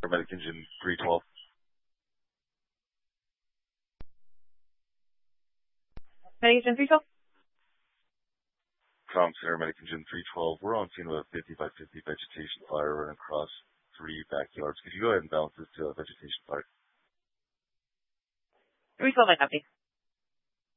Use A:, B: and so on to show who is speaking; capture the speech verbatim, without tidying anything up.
A: Paramedic engine three twelve.
B: Medic engine three twelve?
A: Com Center, Medic engine three twelve. We're on scene with a fifty by fifty vegetation fire running across three backyards. Could you go ahead and balance this to a vegetation fire?
B: three twelve, I copy.